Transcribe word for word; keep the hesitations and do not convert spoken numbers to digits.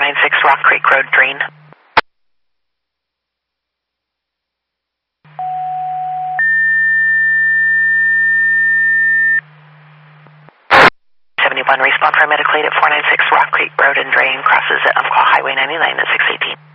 ninety-six Rock Creek Road, Drain. seventy-one, respond paramedically at four ninety-six Rock Creek Road and Drain, crosses at Umpqua Highway ninety-nine at six eighteen.